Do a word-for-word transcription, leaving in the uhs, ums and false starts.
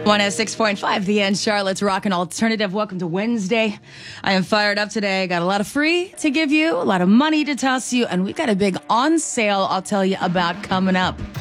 one oh six point five, The End, Charlotte's Rockin' Alternative. Welcome to Wednesday. I am fired up today. Got a lot of free to give you, a lot of money to toss you, and we got a big on sale I'll tell you about coming up.